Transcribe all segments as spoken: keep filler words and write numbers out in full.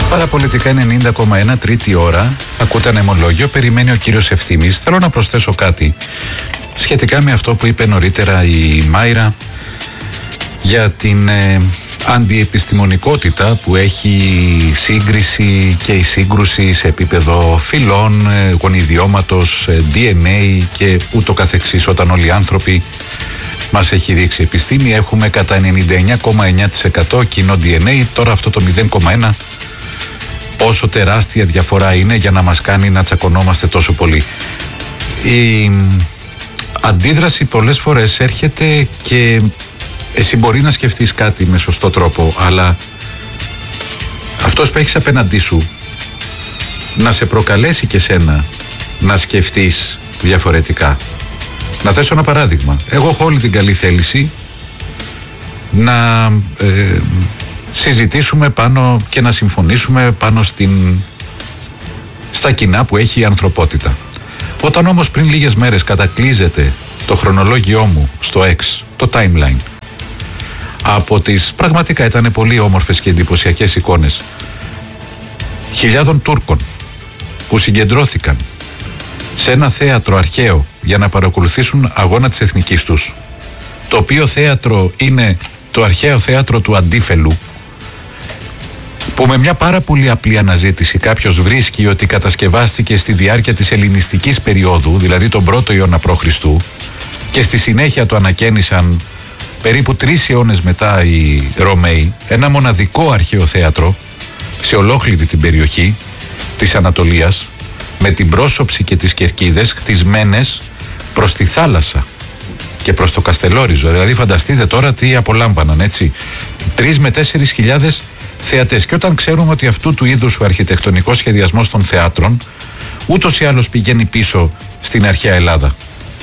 Παραπολιτικά ενενήντα κόμμα ένα, τρίτη ώρα. Ακούτε ανεμολόγιο. Περιμένει ο κύριος Ευθύμης. Θέλω να προσθέσω κάτι σχετικά με αυτό που είπε νωρίτερα η Μάιρα για την ε, αντιεπιστημονικότητα που έχει η σύγκριση και η σύγκρουση σε επίπεδο φυλών, ε, γονιδιώματος, ε, ντι εν έι και ούτω καθεξής. Όταν όλοι οι άνθρωποι, μας έχει δείξει η επιστήμη, έχουμε κατά ενενήντα εννιά κόμμα εννιά τοις εκατό κοινό ντι εν έι. Τώρα αυτό το μηδέν κόμμα ένα, πόσο τεράστια διαφορά είναι για να μας κάνει να τσακωνόμαστε τόσο πολύ. Η αντίδραση πολλές φορές έρχεται και εσύ μπορεί να σκεφτείς κάτι με σωστό τρόπο, αλλά αυτός που έχεις απέναντί σου να σε προκαλέσει και σένα να σκεφτείς διαφορετικά. Να θέσω ένα παράδειγμα. Εγώ έχω όλη την καλή θέληση να ε, συζητήσουμε πάνω και να συμφωνήσουμε πάνω στην, στα κοινά που έχει η ανθρωπότητα. Όταν όμως πριν λίγες μέρες κατακλείζεται το χρονολόγιό μου στο X, το timeline, από τις πραγματικά ήταν πολύ όμορφες και εντυπωσιακές εικόνες χιλιάδων Τούρκων που συγκεντρώθηκαν σε ένα θέατρο αρχαίο για να παρακολουθήσουν αγώνα της εθνικής τους, το οποίο θέατρο είναι το αρχαίο θέατρο του Αντίφελου, που με μια πάρα πολύ απλή αναζήτηση κάποιος βρίσκει ότι κατασκευάστηκε στη διάρκεια της ελληνιστικής περίοδου, δηλαδή τον πρώτο αιώνα π.Χ., και στη συνέχεια το ανακαίνισαν περίπου τρεις αιώνες μετά οι Ρωμαίοι, ένα μοναδικό αρχαίο θέατρο σε ολόκληρη την περιοχή της Ανατολίας, με την πρόσωψη και τις κερκίδες χτισμένες προς τη θάλασσα και προς το Καστελόριζο. Δηλαδή φανταστείτε τώρα τι απολάμβαναν, έτσι, τρεις με τέσσερις χιλιάδες θεατές. Και όταν ξέρουμε ότι αυτού του είδους ο αρχιτεκτονικός σχεδιασμός των θεάτρων ούτως ή άλλως πηγαίνει πίσω στην αρχαία Ελλάδα.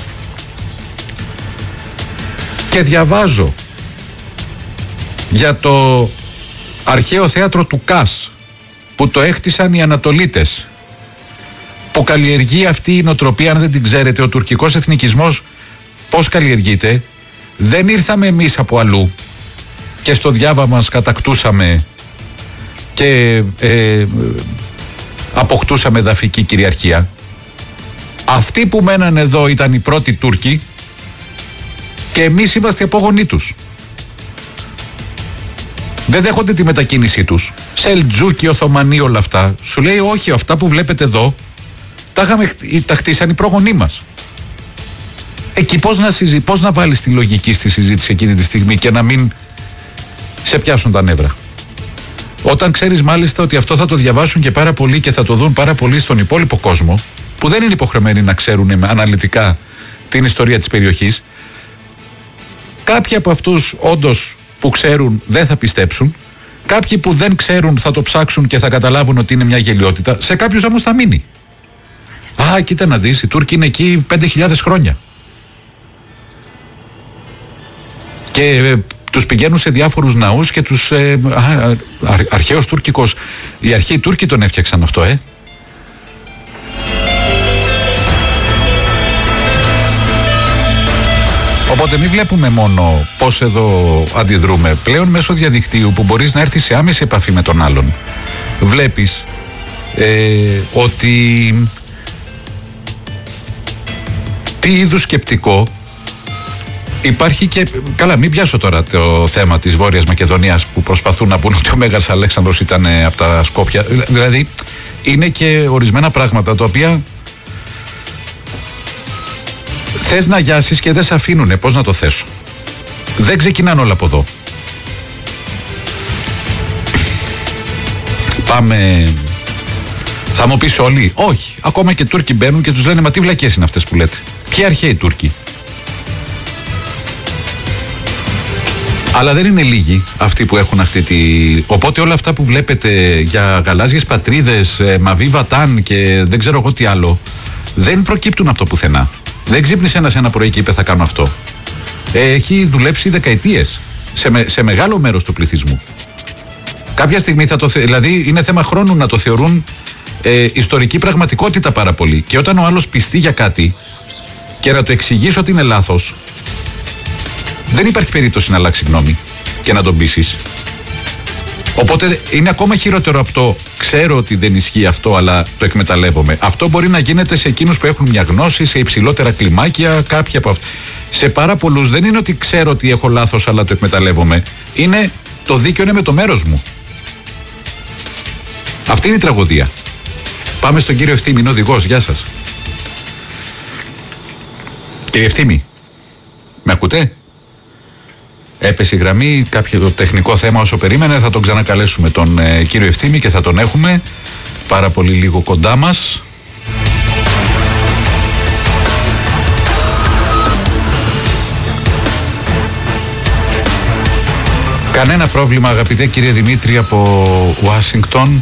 Και διαβάζω για το αρχαίο θέατρο του Κάς που το έχτισαν οι Ανατολίτες, που καλλιεργεί αυτή η νοοτροπία. Αν δεν την ξέρετε, ο τουρκικός εθνικισμός πώς καλλιεργείται? Δεν ήρθαμε εμείς από αλλού και στο διάβα μας κατακτούσαμε και ε, αποκτούσαμε εδαφική κυριαρχία. Αυτοί που μέναν εδώ ήταν οι πρώτοι Τούρκοι και εμείς είμαστε απόγονοί τους. Δεν δέχονται τη μετακίνησή τους. Σελτζούκοι, Οθωμανοί, όλα αυτά. Σου λέει όχι, αυτά που βλέπετε εδώ τα, είχαμε, τα χτίσαν οι πρόγονοί μας. Εκεί πώς να, συζη, πώς να βάλεις τη λογική στη συζήτηση εκείνη τη στιγμή και να μην σε πιάσουν τα νεύρα. Όταν ξέρεις μάλιστα ότι αυτό θα το διαβάσουν και πάρα πολύ και θα το δουν πάρα πολύ στον υπόλοιπο κόσμο, που δεν είναι υποχρεωμένοι να ξέρουν αναλυτικά την ιστορία της περιοχής. Κάποιοι από αυτούς όντως που ξέρουν δεν θα πιστέψουν. Κάποιοι που δεν ξέρουν θα το ψάξουν και θα καταλάβουν ότι είναι μια γελιότητα. Σε κάποιους όμως θα μείνει. Α, κοίτα να δεις, οι Τούρκοι είναι εκεί πέντε χιλιάδες χρόνια. Και ε, τους πηγαίνουν σε διάφορους ναούς και τους... Ε, α, αρ, αρχαίος τουρκικός. Οι αρχαίοι Τούρκοι τον έφτιαξαν αυτό, ε. Οπότε μην βλέπουμε μόνο πώς εδώ αντιδρούμε. Πλέον μέσω διαδικτύου που μπορείς να έρθεις σε άμεση επαφή με τον άλλον, βλέπεις ε, ότι τι είδους σκεπτικό υπάρχει. Και καλά, μην πιάσω τώρα το θέμα της Βόρειας Μακεδονίας που προσπαθούν να πούν ότι ο Μέγας Αλέξανδρος ήταν από τα Σκόπια. Δηλαδή είναι και ορισμένα πράγματα τα οποία θες να γιάσεις και δεν σε αφήνουνε. Πώς να το θέσω? Δεν ξεκινάνε όλα από εδώ. Πάμε... Θα μου πεις όλοι, όχι. Ακόμα και Τούρκοι μπαίνουν και τους λένε, μα τι βλακίες είναι αυτές που λέτε? Ποιοι αρχαίοι Τούρκοι? Αλλά δεν είναι λίγοι αυτοί που έχουν αυτή τη... Οπότε όλα αυτά που βλέπετε για γαλάζιες πατρίδες, μαβί βατάν και δεν ξέρω εγώ τι άλλο, δεν προκύπτουν από το πουθενά. Δεν ξύπνησε ένας ένα πρωί και είπε θα κάνω αυτό. Έχει δουλέψει δεκαετίες σε, με, σε μεγάλο μέρος του πληθυσμού. Κάποια στιγμή θα το θε... Δηλαδή είναι θέμα χρόνου να το θεωρούν ε, ιστορική πραγματικότητα πάρα πολύ. Και όταν ο άλλος πιστεί για κάτι και να το εξηγήσει ότι είναι λάθος, δεν υπάρχει περίπτωση να αλλάξει γνώμη και να τον πείσεις. Οπότε είναι ακόμα χειρότερο από το ξέρω ότι δεν ισχύει αυτό, αλλά το εκμεταλλεύομαι. Αυτό μπορεί να γίνεται σε εκείνους που έχουν μια γνώση, σε υψηλότερα κλιμάκια, κάποια από αυτά. Σε πάρα πολλούς δεν είναι ότι ξέρω ότι έχω λάθος, αλλά το εκμεταλλεύομαι. Είναι το δίκαιο είναι με το μέρος μου. Αυτή είναι η τραγωδία. Πάμε στον κύριο Ευθύμη, είναι οδηγός. Γεια σας. Κύριε Ευθύμη, με ακούτε? Έπεσε η γραμμή, κάποιο τεχνικό θέμα όσο περίμενε. Θα τον ξανακαλέσουμε τον ε, κύριο Ευθύμη και θα τον έχουμε πάρα πολύ λίγο κοντά μας. Κανένα πρόβλημα, αγαπητέ κύριε Δημήτρη από Ουάσιγκτον.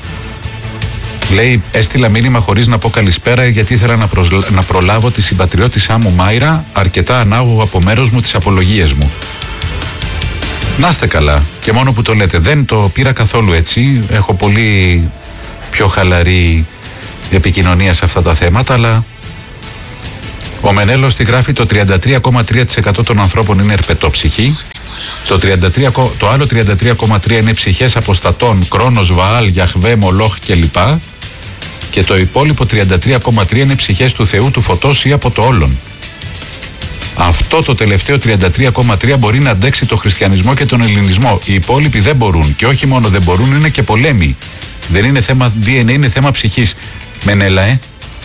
Λέει, έστειλα μήνυμα χωρίς να πω καλησπέρα γιατί ήθελα να, προσλα... να προλάβω τη συμπατριώτησά μου Μάιρα, αρκετά ανάγωγο από μέρος μου τις απολογίες μου. Να είστε καλά και μόνο που το λέτε. Δεν το πήρα καθόλου έτσι. Έχω πολύ πιο χαλαρή επικοινωνία σε αυτά τα θέματα, αλλά ο Μενέλος τη γράφει το τριάντα τρία κόμμα τρία τοις εκατό των ανθρώπων είναι ερπετόψυχοι. Το, τριάντα τρία, το άλλο τριάντα τρία κόμμα τρία είναι ψυχές αποστατών, Κρόνος, Βαάλ, Γιαχβέ, Μολόχ κλπ. Και το υπόλοιπο τριάντα τρία κόμμα τρία είναι ψυχές του Θεού, του Φωτός ή από το όλον. Αυτό το τελευταίο τριάντα τρία κόμμα τρία μπορεί να αντέξει το χριστιανισμό και τον ελληνισμό. Οι υπόλοιποι δεν μπορούν. Και όχι μόνο δεν μπορούν, είναι και πολέμοι. Δεν είναι θέμα ντι εν έι, είναι θέμα ψυχής. Μενέλα, ε.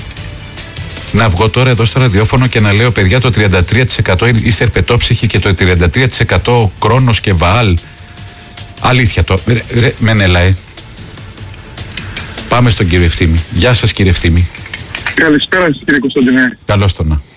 Να βγω τώρα εδώ στο ραδιόφωνο και να λέω, παιδιά, το τριάντα τρία τοις εκατό είστε ερπετόψυχοι και το τριάντα τρία τοις εκατό Κρόνος και Βαάλ. Αλήθεια το. Ρε, ρε, Μενέλα, ε. Πάμε στον κύριο Ευθύμη. Γεια σας, κύριε Ευθύμη. Καλησπέρα σας, κύριε Κωνσταντινέ. Καλώς το να.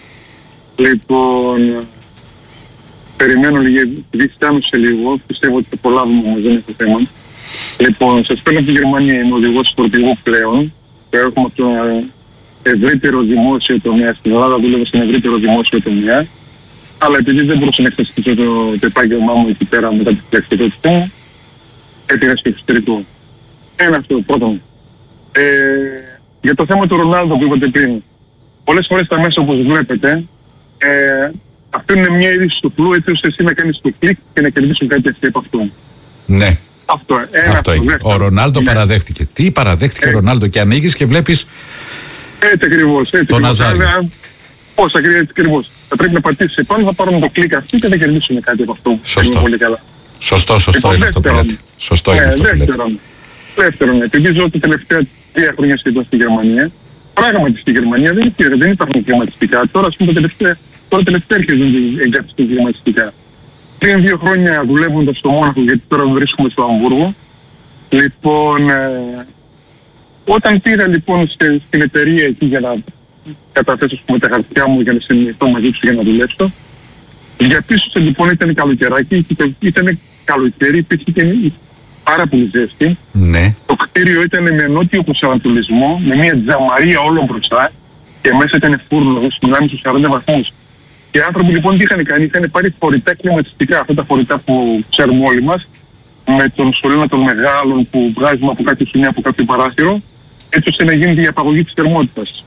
Λοιπόν, περιμένω λίγο, επειδή φτάνω σε λίγο, πιστεύω ότι θα προλάβουμε όμως, δεν είναι το θέμα. Λοιπόν, σας παίρνω από τη Γερμανία, είμαι οδηγός φορτηγού πλέον, που έρχομαι από το ευρύτερο δημόσιο τομέα. Στην Ελλάδα δούλευα στον ευρύτερο δημόσιο τομέα, αλλά επειδή δεν μπορούσα να εξασκήσω το, το επάγγελμά μου εκεί πέρα μετά την φλεξιτότητα μου, έπειρα στο εξωτερικό. Ένα αυτό, πρώτον. Ε, για το θέμα του Ρονάλντο που είπατε πριν, πολλές φορές τα μέσα όπως βλέπετε, ε, αφήνουν μια είδηση στο φλού έτσι ώστε εσύ να κάνεις το κλικ και να κερδίσουν κάτι αυτή από αυτό. Ναι. Αυτό, ένα αυτό είναι. Ο Ρονάλντο ναι. παραδέχτηκε. Τι παραδέχτηκε ο ε, Ρονάλντο και ανοίγεις και βλέπεις έτσι ακριβώς, έτσι τον Αζάρι. Πώς ακριβώς. Θα πρέπει να πατήσεις επάνω, θα πάρουν το κλικ αυτή και θα κερδίσουν κάτι από αυτό. Σωστό. Πολύ καλά. Σωστό, σωστό λοιπόν, είναι αυτό που λέτε. Σωστό είναι ε, αυτό που λέτε. Δεύτερον, δεύτερον, επειδή ζω τα τελευταία τρία χρόνια σχεδόν στη Γερμανία, πράγματι στη Γερμανία δεν, δεν υπάρχουν κλιματιστικά. Τώρα, ας πούμε, τελευταία, τώρα τελευταία έρχονται εγκαταστήσεις κλιματιστικά. Πριν δύο χρόνια δουλεύοντας στο Μόναχο, γιατί τώρα βρίσκομαι στο Αμβούργο, λοιπόν, ε, όταν πήρα λοιπόν στην εταιρεία εκεί για να καταθέσω πούμε, τα χαρτιά μου για να συνεχίσω μαζί τους για να δουλέψω, διαπίστωσα λοιπόν ήταν καλοκαιράκι, ήταν καλοκαίρι, υπήρχε και πάρα πολύ ζέστη. Ναι. Το κτίριο ήταν με νότιο προσανατολισμό, με μια τζαμαρία όλων μπροστά και μέσα ήταν φούρνο, μιλάμε στους σαράντα βαθμούς. Και οι άνθρωποι λοιπόν τι είχαν κάνει, είχαν πάρει φορητά κλιματιστικά, αυτά τα φορητά που ξέρουμε όλοι μας, με τον σωλήνα των μεγάλων που βγάζουμε από κάποιο σημείο, από κάποιο παράθυρο, έτσι ώστε να γίνεται η απαγωγή της θερμότητας.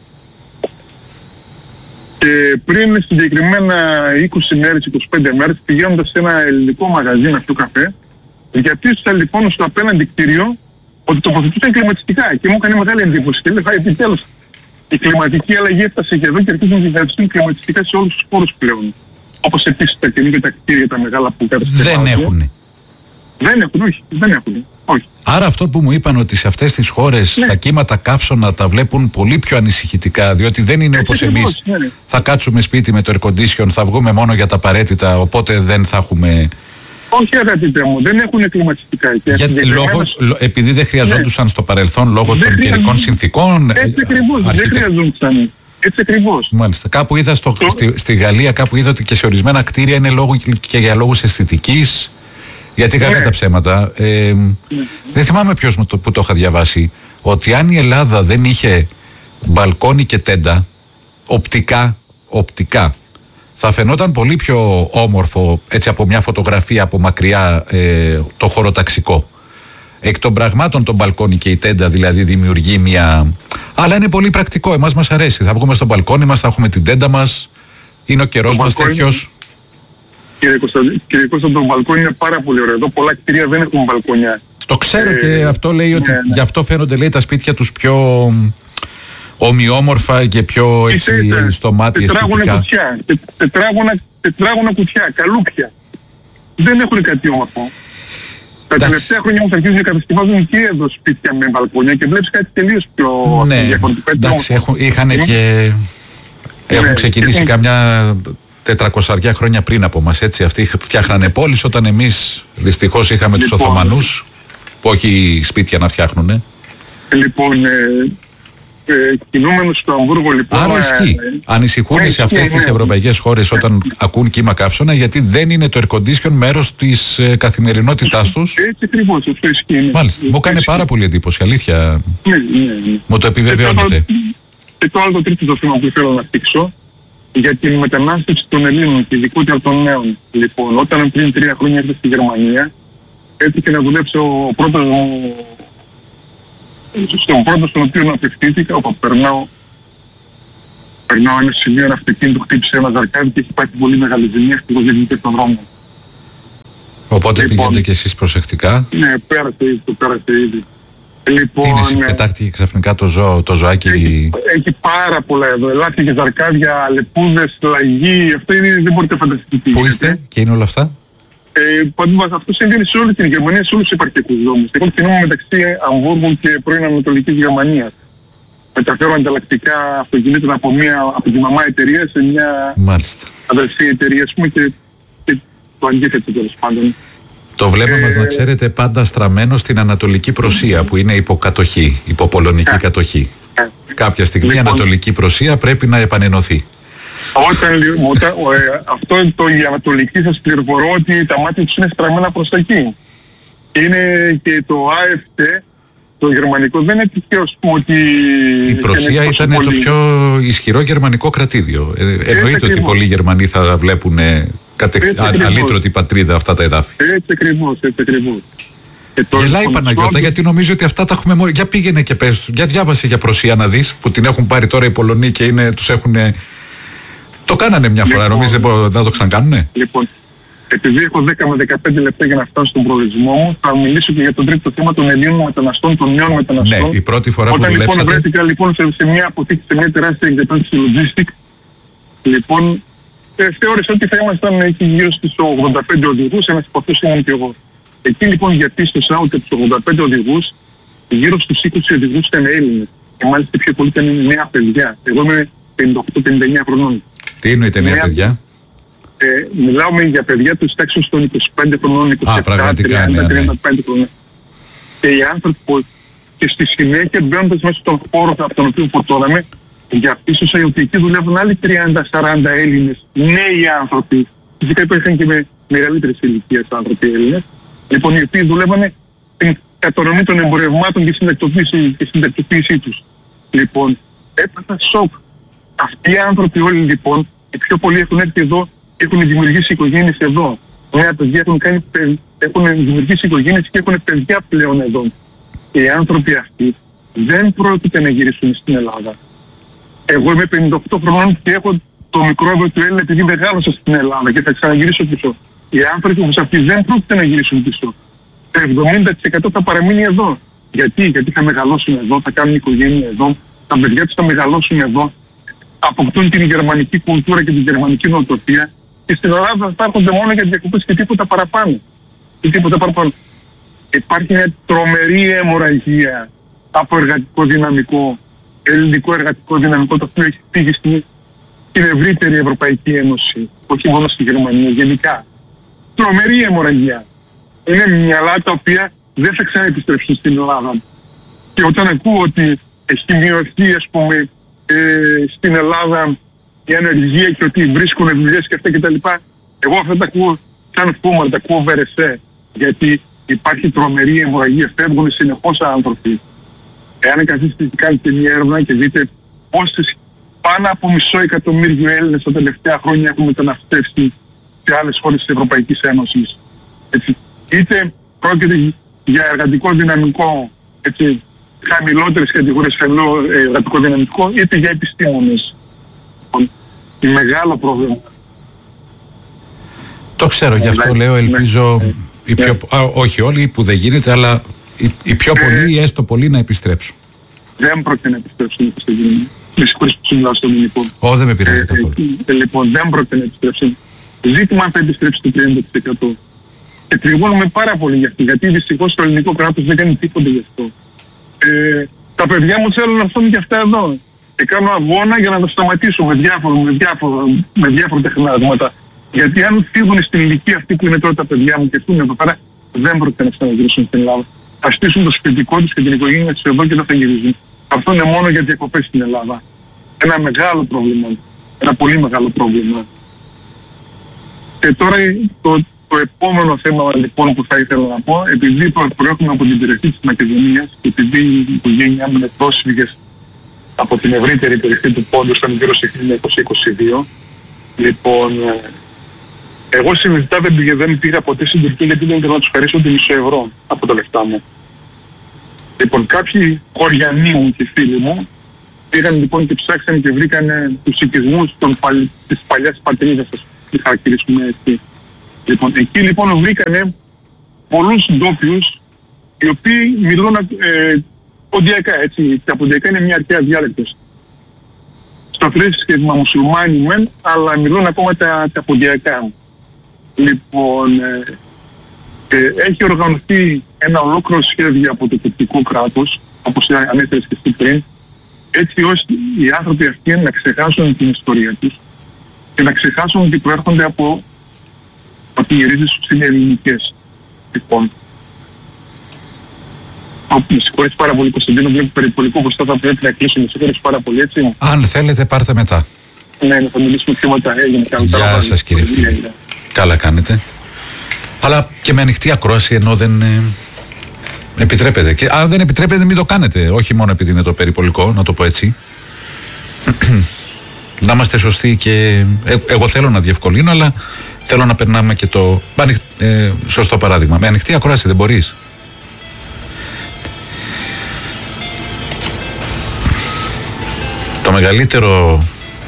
Και πριν συγκεκριμένα είκοσι μέρες, είκοσι πέντε μέρες, πηγαίνοντας σε ένα ελληνικό μαγαζί με αυτό καφέ, διαπίστωσα λοιπόν στο απέναντι κτίριο ότι τοποθετούσαν κλιματιστικά και μου έκανε μεγάλη εντύπωση και έλεγα επιτέλους η κλιματική αλλαγή έφτασε και εδώ και αρχίζουν να διαθέτουν κλιματιστικά σε όλους τους χώρους πλέον. Όπως επίσης τα καινούργια τα κτίρια, τα μεγάλα που κατασκευάζουν. Δεν έχουν. Δεν έχουν, όχι. Δεν έχουν. Όχι. Άρα αυτό που μου είπαν ότι σε αυτές τις χώρες ναι. τα κύματα καύσωνα τα βλέπουν πολύ πιο ανησυχητικά, διότι δεν είναι όπως εμείς. Ναι. Θα κάτσουμε σπίτι με το air condition, θα βγούμε μόνο για τα απαραίτητα, οπότε δεν θα έχουμε... Όχι αγαπητέ μου, δεν έχουν κλιματιστικά. Γιατί λόγω, επειδή δεν χρειαζόντουσαν ναι. στο παρελθόν λόγω δεν των καιρικών συνθήκων... Έτσι ακριβώς, αρχιτε... δεν χρειαζόντουσαν. Έτσι ακριβώς. Μάλιστα. Κάπου είδα στο, το... στη, στη Γαλλία, κάπου είδα ότι και σε ορισμένα κτίρια είναι λόγω, και για λόγους αισθητικής. Γιατί κακά ναι. τα ψέματα. Ε, ναι. Δεν θυμάμαι ποιος που το, που το είχα διαβάσει. Ότι αν η Ελλάδα δεν είχε μπαλκόνι και τέντα, οπτικά, οπτικά, θα φαινόταν πολύ πιο όμορφο έτσι από μια φωτογραφία από μακριά ε, το χωροταξικό. Εκ των πραγμάτων το μπαλκόνι και η τέντα δηλαδή δημιουργεί μια... Αλλά είναι πολύ πρακτικό, εμάς μας αρέσει. Θα βγούμε στο μπαλκόνι μας, θα έχουμε την τέντα μας, είναι ο καιρός μας τέτοιος. Κύριε Κώστα, κύριε Κώστα, το μπαλκόνι είναι πάρα πολύ ωραίο. Εδώ πολλά κτίρια δεν έχουν μπαλκόνια. Το ξέρω ε, και αυτό λέει ότι ναι, ναι. γι' αυτό φαίνονται, λέει, τα σπίτια τους πιο ομοιόμορφα και πιο έτσι είτε, στο μάτι αισθητικά. Κουτιά, τε, τετράγωνα, τετράγωνα κουτιά, καλούπια. Δεν έχουν κάτι όμορφο. Τα εντάξει. τελευταία χρόνια όμως αρχίζουν να κατασκευάζουν και εδώ σπίτια με μπαλκόνια και βλέπεις κάτι τελείως πιο ναι, διαφορετικό. Εντάξει, έχουν, είχαν mm. και έχουν ναι, ξεκινήσει και καμιά τετρακοσαριά χρόνια πριν από μας, έτσι. Αυτοί φτιάχνανε πόλεις όταν εμείς δυστυχώς είχαμε λοιπόν, τους Οθωμανούς που όχι σπίτια να φτιάχνουνε. Λοιπόν, ε, ε, κινούμενος στο Αμβούργο λοιπόν... Άρα ισχύει. Ε, Ανησυχούν ε, σε αυτές ε, τις ε, ευρωπαϊκές χώρες ε, όταν ε, ακούν κύμα καύσωνα, γιατί δεν είναι το air condition μέρος της ε, καθημερινότητάς τους. Έτσι ακριβώς, αυτό ισχύει. Μάλιστα. Μου έκανε πάρα πολύ εντύπωση, αλήθεια. Ναι, ναι, ναι. Μου το επιβεβαιώνετε. Και το άλλο το τρίτο το θέμα που θέλω να θίξω, για την μετανάστευση των Ελλήνων και ειδικότερα των νέων. Λοιπόν, όταν πριν τρία χρόνια ήρθε στη Γερμανία, έτυχε να δουλέψω ο πρώτος, στον πρώτο στον οποίο απευθύνθηκα, όπου περνάω, περνάω ένα σημείο, ένα αυτοκίνητο, χτύπησε ένα ζαρκάδι και έχει πάει πολύ μεγάλη ζημία, ευτυχώς δεν βγήκε στον δρόμο. Οπότε λοιπόν, πηγαίνετε και εσείς προσεκτικά. Ναι, πέρασε ήδη, το πέρασε ήδη. Λοιπόν, τι είναι, συμπετάχτηκε ξαφνικά το, ζώο, το ζωάκι... Έχει, έχει πάρα πολλά εδώ, ελάφια και ζαρκάδια, λεπούδες, λαγί, αυτό είναι, δεν μπορείτε να φανταστείτε. Πού είστε και είναι όλα αυτά? Ε, πάντως αυτό συμβαίνει σε όλη την Γερμανία, σε όλους τους επαρχιακούς δρόμους. Εγώ κινούμαι μεταξύ Αμβούργου και πρώην Ανατολικής Γερμανίας. Μεταφέρω ανταλλακτικά αυτοκινήτων από, μια, από τη μαμά εταιρεία σε μια Μάλιστα. αδερφή εταιρεία, ας πούμε, και, και το αντίθετο τέλος πάντων. Το βλέμμα ε, μας, να ξέρετε, πάντα στραμμένο στην Ανατολική Προσία, που είναι υποκατοχή, υποπολωνική ε, κατοχή. Ε, Κάποια στιγμή η λοιπόν, Ανατολική Προσία πρέπει να επανενωθεί. Όταν, όταν ε, αυτό το η Ανατολική, σας πληροφορώ ότι τα μάτια τους είναι στραμμένα προς τα εκεί. Είναι και το έι εφ τι, το γερμανικό, δεν είναι τυχαίο, ας πούμε, ότι... Η Προσία ήταν το πιο ισχυρό γερμανικό κρατήδιο. Ε, εννοείται ότι πολλοί Γερμανοί θα βλέπουν κατεκ... αλήτρωτη πατρίδα αυτά τα εδάφη. Έτσι ακριβώς, έτσι ακριβώς. Γελάει η Παναγιώτα, γιατί νομίζω ότι αυτά τα έχουμε μόνο. Για πήγαινε και πες, για διάβασε για Προσία να δεις, που την έχουν πάρει τώρα οι Πολωνοί και είναι, τους έχουν... Το κάνανε μια φορά, λοιπόν, νομίζετε να το ξανακάνουνε? Λοιπόν, επειδή έχω δέκα με δεκαπέντε λεπτά για να φτάσω στον προορισμό μου, θα μιλήσω και για το τρίτο θέμα των Ελλήνων μεταναστών, των νέων μεταναστών. Ναι, η πρώτη φορά Όταν, που δουλέψατε... Όταν λοιπόν βρέθηκα λοιπόν σε, σε μια αποθήκη, σε μια τεράστια εγκατάσταση logistic, λοιπόν, ε, θεώρησα ότι θα ήμασταν εκεί γύρω στους ογδόντα πέντε οδηγούς, ένας από αυτούς ήμουν και εγώ. Εκεί λοιπόν διαπίστωσα ότι από τους ογδόντα πέντε οδηγούς, γύρω στους είκοσι οδηγούς ήταν Έλληνες. Και μάλιστα πιο πολύ ήταν νέα παιδιά. Εγώ είμαι πενήντα οκτώ πενήντα εννέα χρονών. Τι εννοείται νέα παιδιά? Ε, μιλάμε για παιδιά τους τάξεως των είκοσι πέντε χρονών, είκοσι επτά, τριάντα, τριάντα πέντε χρονών. Και οι άνθρωποι που και στη συνέχεια μπαίνοντας μέσα στον χώρο από τον οποίο φορτώναμε, διαπίστωσα ότι εκεί δουλεύουν άλλοι τριάντα σαράντα Έλληνες, νέοι άνθρωποι. Φυσικά υπήρχαν και με μεγαλύτερες ηλικίες άνθρωποι Έλληνες. Λοιπόν, οι οποίοι δουλεύανε στην κατανομή των εμπορευμάτων και στην εκτοπίση, και στην εκτοπίση τους. Λοιπόν, έπαθα σοκ. Αυτοί οι άνθρωποι όλοι λοιπόν, οι πιο πολλοί έχουν έρθει εδώ, έχουν δημιουργήσει οικογένειες εδώ. Νέα παιδιά έχουν, κάνει, έχουν δημιουργήσει οικογένειες και έχουν παιδιά πλέον εδώ. Και οι άνθρωποι αυτοί δεν πρόκειται να γυρίσουν στην Ελλάδα. Εγώ είμαι πενήντα οκτώ χρονών και έχω το μικρόβιο του Έλληνα επειδή μεγάλωσα στην Ελλάδα και θα ξαναγυρίσω πίσω. Οι άνθρωποι όπως αυτοί δεν πρόκειται να γυρίσουν πίσω. Το εβδομήντα τοις εκατό θα παραμείνει εδώ. Γιατί, γιατί θα μεγαλώσουν εδώ, θα κάνουν οικογένεια εδώ, τα παιδιά τους θα μεγαλώσουν εδώ, αποκτούν την γερμανική κουλτούρα και την γερμανική νοοτροπία και στην Ελλάδα θα έρχονται μόνο για διακοπές και τίποτα παραπάνω. Και τίποτα παραπάνω. Υπάρχει μια τρομερή αιμορραγία από εργατικό δυναμικό, ελληνικό εργατικό δυναμικό, το οποίο έχει φύγει στην, στην ευρύτερη Ευρωπαϊκή Ένωση, όχι μόνο στη Γερμανία, γενικά. Τρομερή αιμορραγία. Είναι μυαλά τα οποία δεν θα ξαναεπιστρέψουν στην Ελλάδα. Και όταν ακούω ότι έχει μειωθεί, ας πούμε, ε, στην Ελλάδα η ανεργία και ότι βρίσκουν δουλειές και αυτά κτλ. Εγώ αυτά τα ακούω σαν φούμα, τα ακούω βερεσέ. Γιατί υπάρχει τρομερή αιμορραγία, φεύγουν συνεχώς άνθρωποι. Εάν καθίσετε και κάνετε μια έρευνα και δείτε πόσες πάνω από μισό εκατομμύριο Έλληνες τα τελευταία χρόνια έχουν μεταναστεύσει σε άλλες χώρες της Ευρωπαϊκής Ένωσης. Έτσι. Είτε πρόκειται για εργατικό δυναμικό, έτσι, χαμηλότερες κατηγορίες χαμηλό εργατικό δυναμικό, είτε για επιστήμονες. Είναι μεγάλο πρόβλημα. Το ξέρω, γι' αυτό λέω, ελπίζω, οι πιο, α, όχι όλοι που δεν γίνεται, αλλά Οι, οι πιο πολλοί ή ε, έστω πολλοί να επιστρέψουν. Δεν πρόκειται να επιστρέψουν. Με συγχωρείς που σου μιλάω στον ελληνικό. Ω, δεν με πειράζει ε, καθόλου. Ε, ε, λοιπόν, δεν πρόκειται να επιστρέψουν. Ζήτημα αν θα επιστρέψει το τριάντα τοις εκατό. Και τριγώνουμε πάρα πολύ γι' αυτό, γιατί δυστυχώς το ελληνικό κράτος δεν κάνει τίποτα γι' αυτό. Ε, τα παιδιά μου θέλουν να έρθουν και αυτά εδώ. Και κάνω αγώνα για να το σταματήσω με διάφορα, με διάφορα, με διάφορα τεχνάσματα. Γιατί αν φύγουν στην ηλικία αυτή που είναι τώρα τα παιδιά μου και έρθουν εδώ πέρα, δεν πρόκειται να ξαναγυρίσουν στην Ελλάδα. Θα στήσουν το σπιτικό τους και την οικογένεια τους εδώ και δεν θα γυρίζουν. Αυτό είναι μόνο για διακοπές στην Ελλάδα. Ένα μεγάλο πρόβλημα. Ένα πολύ μεγάλο πρόβλημα. Και τώρα το, το επόμενο θέμα λοιπόν που θα ήθελα να πω, επειδή προέρχομαι από την περιοχή της Μακεδονίας και επειδή η οικογένειά μου είναι πρόσφυγες από την ευρύτερη περιοχή του Πόντου στον γύρω σε χίλια εννιακόσια είκοσι δύο, λοιπόν, εγώ συνειδητά δεν πήγα, δεν πήγα ποτέ στην Τουρκία γιατί δεν ήθελα να τους χαρίσω τη μισό ευρώ από τα λεφτά μου. Λοιπόν, κάποιοι χωριανοί μου και φίλοι μου πήγαν λοιπόν και ψάξαν και βρήκαν τους οικισμούς των παλι... της παλιάς πατρίδας, ας τη χαρακτηρίσουμε έτσι. Λοιπόν, εκεί λοιπόν βρήκανε πολλούς ντόπιους οι οποίοι μιλούν ε, ποντιακά, έτσι. Τα ποντιακά είναι μια αρχαία διάλεκτος. Στο θρήσκευμα μουσουλμάνοι μεν, αλλά μιλούν ακόμα τα, τα ποντιακά. Λοιπόν, ε, ε, έχει οργανωθεί ένα ολόκληρο σχέδιο από το τουρκικό κράτος, όπως ανέφερες και εσύ πριν, έτσι ώστε οι άνθρωποι αυτοί να ξεχάσουν την ιστορία τους και να ξεχάσουν ότι προέρχονται από ότι οι ρίζες τους είναι ελληνικές. Λοιπόν, με συγχωρείς πάρα πολύ Κωνσταντίνο, βλέπω περιπολικό μπροστά, θα πρέπει να κλείσουμε. Με συγχωρείς πάρα πολύ, έτσι. Αν θέλετε πάρτε μετά. Ναι, να θα μιλήσουμε πιο μετά. Έγινε. Γεια σας κύριε Ευθύμη. Καλά κάνετε. Αλλά και με ανοιχτή ακρόαση, ενώ δεν ε, επιτρέπεται. Και αν δεν επιτρέπεται μην το κάνετε. Όχι μόνο επειδή είναι το περιπολικό, να το πω έτσι. Να είμαστε σωστοί και ε, εγώ θέλω να διευκολύνω, αλλά θέλω να περνάμε και το ε, σωστό παράδειγμα. Με ανοιχτή ακρόαση δεν μπορείς. Το μεγαλύτερο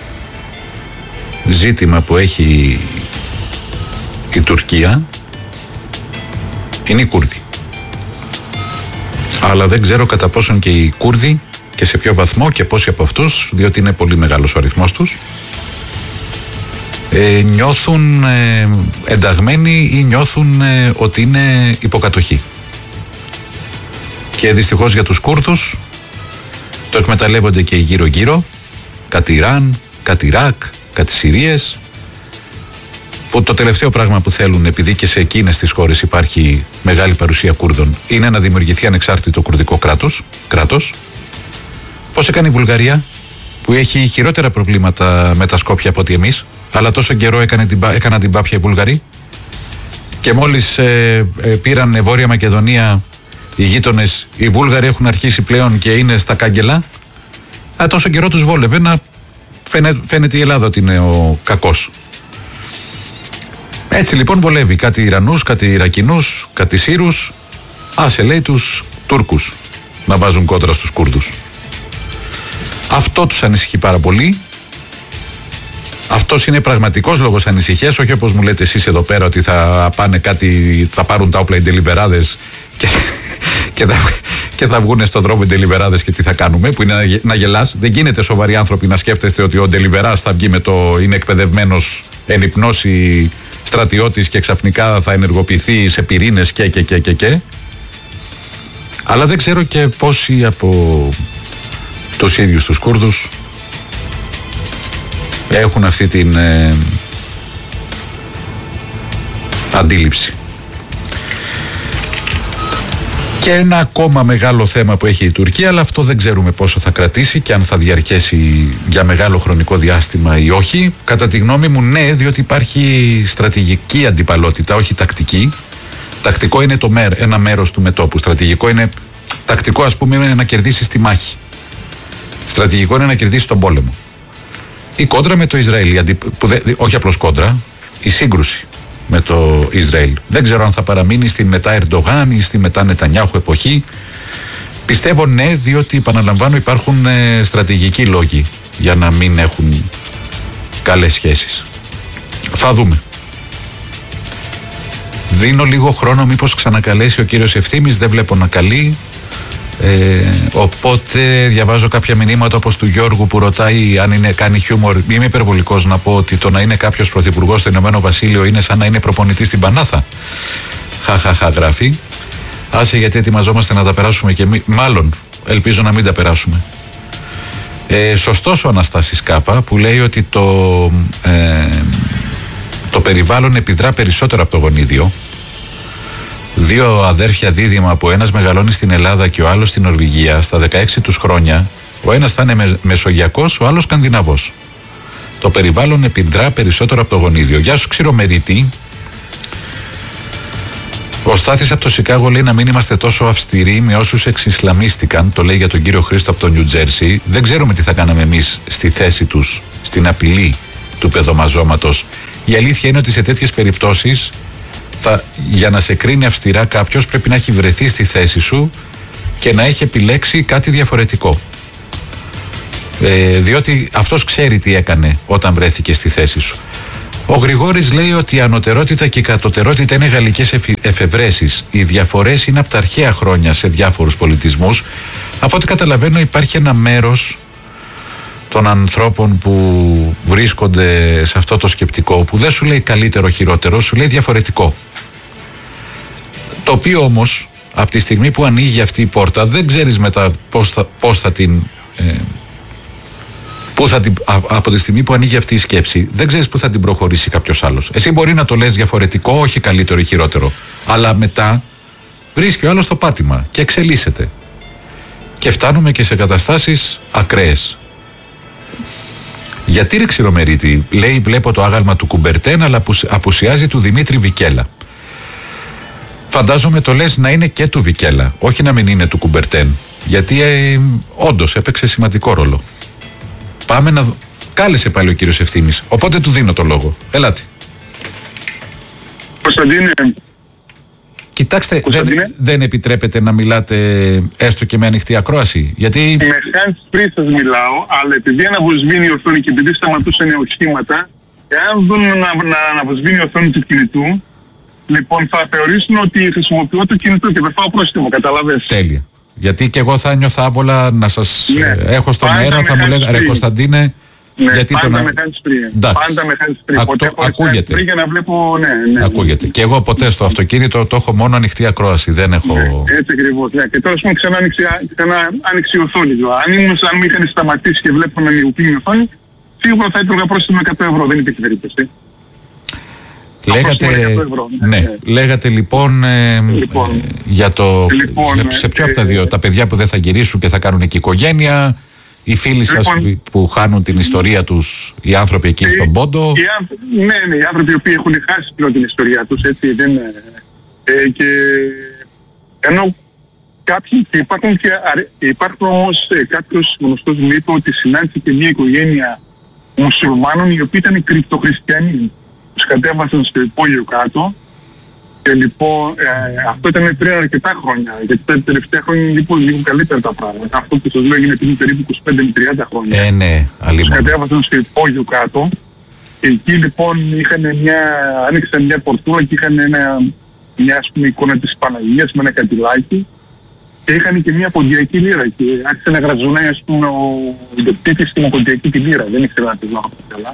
ζήτημα που έχει η Τουρκία είναι οι Κούρδοι. Αλλά δεν ξέρω κατά πόσον και οι Κούρδοι και σε ποιο βαθμό και πόσοι από αυτούς, διότι είναι πολύ μεγάλος ο αριθμός τους, ε, νιώθουν ε, ενταγμένοι ή νιώθουν ε, ότι είναι υποκατοχή. Και δυστυχώς για τους Κούρδους το εκμεταλλεύονται και γύρω-γύρω, κάτι Ιράν, κάτι Ιράκ, κάτι Συρίες, που το τελευταίο πράγμα που θέλουν, επειδή και σε εκείνες τις χώρες υπάρχει μεγάλη παρουσία Κούρδων, είναι να δημιουργηθεί ανεξάρτητο κουρδικό κράτος, κράτος. Πώς έκανε η Βουλγαρία, που έχει χειρότερα προβλήματα με τα Σκόπια από ότι εμείς, αλλά τόσο καιρό έκανε την, έκαναν την πάπια οι Βουλγαροί, και μόλις ε, ε, πήραν Βόρεια Μακεδονία οι γείτονες, οι Βούλγαροι έχουν αρχίσει πλέον και είναι στα κάγκελα. Α, τόσο καιρό τους βόλευε να φαίνεται, φαίνεται η Ελλάδα ότι είναι ο κακός. Έτσι λοιπόν βολεύει κάτι Ιρανούς, κάτι Ιρακινούς, κάτι Σύρους. Άσε λέει τους Τούρκους να βάζουν κόντρα στους Κούρδους. Αυτό τους ανησυχεί πάρα πολύ. Αυτός είναι πραγματικός λόγος ανησυχίας, όχι όπως μου λέτε εσείς εδώ πέρα ότι θα πάνε κάτι, θα πάρουν τα όπλα οι ντελιβεράδες και, και, θα, και θα βγουν στον δρόμο οι ντελιβεράδες και τι θα κάνουμε, που είναι να, να γελάς. Δεν γίνεται σοβαροί άνθρωποι να σκέφτεστε ότι ο ντελιβεράς θα βγει με το είναι εκπαιδευμένος εν υπνώση στρατιώτης και ξαφνικά θα ενεργοποιηθεί σε πυρήνες και και και και και. Αλλά δεν ξέρω και πόσοι από τους ίδιους τους Κούρδους έχουν αυτή την ε, αντίληψη. Και ένα ακόμα μεγάλο θέμα που έχει η Τουρκία, αλλά αυτό δεν ξέρουμε πόσο θα κρατήσει και αν θα διαρκέσει για μεγάλο χρονικό διάστημα ή όχι. Κατά τη γνώμη μου ναι, διότι υπάρχει στρατηγική αντιπαλότητα, όχι τακτική. Τακτικό είναι το μέρ, ένα μέρος του μετώπου. Στρατηγικό είναι, τακτικό ας πούμε είναι να κερδίσεις τη μάχη. Στρατηγικό είναι να κερδίσεις τον πόλεμο. Η κόντρα με το Ισραήλ, που δε, όχι απλώς κόντρα, η σύγκρουση με το Ισραήλ. Δεν ξέρω αν θα παραμείνει στη μετά Ερντογάν ή στη μετά Νετανιάχου εποχή. Πιστεύω ναι, διότι επαναλαμβάνω υπάρχουν ε, στρατηγικοί λόγοι για να μην έχουν καλές σχέσεις. Θα δούμε. Δίνω λίγο χρόνο, μήπως ξανακαλέσει ο κύριος Ευθύμης, δεν βλέπω να καλεί. Ε, οπότε διαβάζω κάποια μηνύματα όπως του Γιώργου που ρωτάει αν είναι, κάνει χιούμορ. Είμαι υπερβολικός να πω ότι το να είναι κάποιος πρωθυπουργός στο Ηνωμένο Βασίλειο είναι σαν να είναι προπονητής στην Πανάθα. Χαχαχα γράφει. Άσε, γιατί ετοιμαζόμαστε να τα περάσουμε και μη, μάλλον ελπίζω να μην τα περάσουμε. Ε, σωστός ο Αναστάσης Κάπα που λέει ότι το, ε, το περιβάλλον επιδρά περισσότερο από το γονίδιο. Δύο αδέρφια δίδυμα που ένας μεγαλώνει στην Ελλάδα και ο άλλος στην Νορβηγία στα δεκαέξι τους χρόνια, ο ένας θα είναι με, μεσογειακός, ο άλλος σκανδιναβός. Το περιβάλλον επιδρά περισσότερο από το γονίδιο. Γεια σου Ξηρομερίτη. Ο Στάθης από το Σικάγο λέει να μην είμαστε τόσο αυστηροί με όσους εξισλαμίστηκαν. Το λέει για τον κύριο Χρήστο από το Νιου Τζέρσι. Δεν ξέρουμε τι θα κάναμε εμείς στη θέση τους, στην απειλή του παιδομαζώματος. Η αλήθεια είναι ότι σε τέτοιες περιπτώσεις θα, για να σε κρίνει αυστηρά κάποιος πρέπει να έχει βρεθεί στη θέση σου και να έχει επιλέξει κάτι διαφορετικό. Ε, διότι αυτός ξέρει τι έκανε όταν βρέθηκε στη θέση σου. Ο Γρηγόρης λέει ότι η ανωτερότητα και η κατωτερότητα είναι γαλλικές εφευρέσεις. Οι διαφορές είναι από τα αρχαία χρόνια σε διάφορους πολιτισμούς. Από ό,τι καταλαβαίνω υπάρχει ένα μέρος των ανθρώπων που βρίσκονται σε αυτό το σκεπτικό που δεν σου λέει καλύτερο χειρότερο, σου λέει διαφορετικό. Το οποίο όμως από τη στιγμή που ανοίγει αυτή η πόρτα δεν ξέρεις μετά πώς θα, πώς θα την... Ε, Που θα την, από τη στιγμή που ανοίγει αυτή η σκέψη, δεν ξέρεις πού θα την προχωρήσει κάποιος άλλος. Εσύ μπορεί να το λες διαφορετικό, όχι καλύτερο ή χειρότερο. Αλλά μετά βρίσκει ο άλλος το πάτημα και εξελίσσεται. Και φτάνουμε και σε καταστάσεις ακραίες. Γιατί ρε Ξηρομερίτη, λέει, βλέπω το άγαλμα του Κουμπερτέν, αλλά απουσιάζει του Δημήτρη Βικέλα. Φαντάζομαι το λες να είναι και του Βικέλα, όχι να μην είναι του Κουμπερτέν. Γιατί ε, όντως έπαιξε σημαντικό ρόλο. Πάμε να δω. Κάλεσε πάλι ο κύριος Ευθύμης, οπότε του δίνω το λόγο. Ελάτε. Κωνσταντίνε. Κοιτάξτε, δεν, δεν επιτρέπετε να μιλάτε έστω και με ανοιχτή ακρόαση. Γιατί... Με hands free σας μιλάω, αλλά επειδή αναβοσβήνει η οθόνη και επειδή σταματούσαν οχήματα, εάν δουν να, να αναβοσβήνει η οθόνη του κινητού, λοιπόν θα θεωρήσουν ότι χρησιμοποιώ το κινητό και δεν φάω πρόστιμο, καταλαβαίνεις. Τέλεια. Γιατί και εγώ θα νιώθω άβολα να σας ναι. έχω στον αέρα, θα μου λέγανε ρε Κωνσταντίνε, ναι, γιατί πάντα τον... με hands free. Πάντα με hands free. Ακ, ποτέ το, ακούγεται. Hands free για να βλέπω, ναι, ναι. Ακούγεται. Και εγώ ποτέ στο αυτοκίνητο το έχω μόνο ανοιχτή ακρόαση, δεν έχω... Ναι, έτσι ακριβώς. Ναι. Και τώρα ας πούμε ξανά άνοιξε η οθόνη. Αν ήμουν, αν με είχαν σταματήσει και βλέπω να ανοιγοκλίνει η οθόνη, σίγουρα θα έτρωγα πρόστιμο εκατό ευρώ, δεν υπήρχε περίπτωση. Λέγατε, ναι, ναι. λέγατε λοιπόν, ε, λοιπόν ε, για το, λοιπόν, σε, σε ποιο ε, από τα δύο, ε, τα παιδιά που δεν θα γυρίσουν και θα κάνουν εκεί οικογένεια, οι φίλοι λοιπόν, σας που χάνουν την ιστορία τους, οι άνθρωποι εκεί ε, στον Πόντο. Οι, ναι, ναι, οι άνθρωποι οι οποίοι έχουν χάσει πλέον την ιστορία τους, έτσι, δεν, ε, και ενώ κάποιοι υπάρχουν, και, υπάρχουν όμως ε, κάποιος γνωστός μου είπε ότι συνάντησε και μια οικογένεια μουσουλμάνων οι οποίοι ήταν κρυπτοχριστιανοί. Τους κατέβασαν στο υπόγειο κάτω και λοιπόν ε, αυτό ήταν πριν αρκετά χρόνια, γιατί τα τελευταία χρόνια είναι λίγο, λίγο καλύτερα τα πράγματα. Αυτό που σας λέω έγινε πριν περίπου είκοσι πέντε με τριάντα χρόνια. Ε, ναι, τους κατέβασαν στο υπόγειο κάτω και εκεί λοιπόν είχαν μια, άνοιξαν μια πορτούλα και είχαν ένα, μια ας πούμε εικόνα της Παναγίας με ένα κατηλάκι και είχαν και μια ποντιακή λίρα και άρχισε να γρατζουνάει ας πούμε ο ιδιοκτήτης στην ποντιακή τη λίρα, δεν ήξερα να τη δω καλά.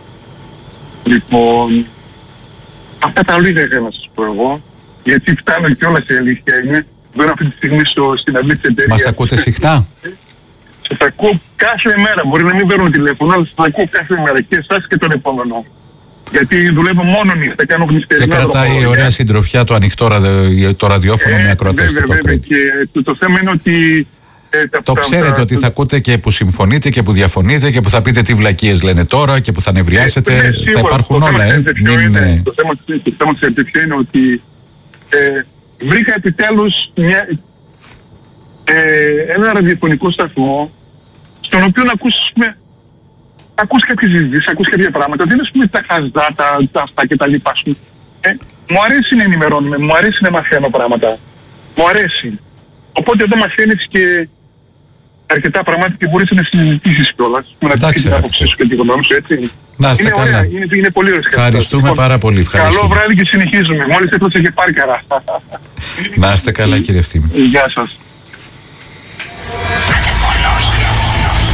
Λοιπόν, αυτά τα λίγα είχα να σας πω εγώ, γιατί φτάνω κιόλας η αλήθεια είναι, δεν αυτή τη στιγμή στο, στην αυλή της εταιρείας. Μας ακούτε συχνά? Σας ακούω κάθε μέρα, μπορεί να μην παίρνω τηλέφωνο, αλλά σας ακούω κάθε μέρα και εσάς και τον επόμενο. Γιατί δουλεύω μόνο νύχτα, κάνω νυχτερινά. Και κρατάει ωραία συντροφιά το ανοιχτό ραδιο, το ραδιόφωνο ε, με ακροατές του βέβαια, και το, το θέμα είναι ότι... Ε, τα, το τα, ξέρετε τα, ότι τα, θα ακούτε και που συμφωνείτε και που διαφωνείτε και που θα πείτε τι βλακίες λένε τώρα και που θα νευριάσετε, ε, σίγουρα, θα υπάρχουν όλα, ε. Μην... Είναι, το θέμα, το θέμα της επιτυχίας είναι ότι ε, βρήκα επιτέλους μια, ε, ένα ραδιοφωνικό σταθμό στον οποίο να ακούσεις, με, ακούς κάποιες συζητήσεις, ακούς κάποια πράγματα, δεν είναι πούμε τα χαζά, τα, τα αυτά και τα λοιπά. Ε, μου αρέσει να ενημερώνουμε, μου αρέσει να μαθαίνω πράγματα, μου αρέσει. Οπότε εδώ μαθαίνεις και αρκετά πράγματα και μπορείς να συζητήσεις κιόλας. Να πεις την άποψή σου και τη γνώμη σου, έτσι. Να είστε είναι καλά. ωραία, είναι, είναι πολύ ωραία. Ευχαριστούμε λοιπόν, πάρα πολύ. Ευχαριστούμε. Καλό βράδυ και συνεχίζουμε. Μόλις έφτασε και πάρκαρα. Να είστε καλά κύριε Ευθύμη. Γεια σας.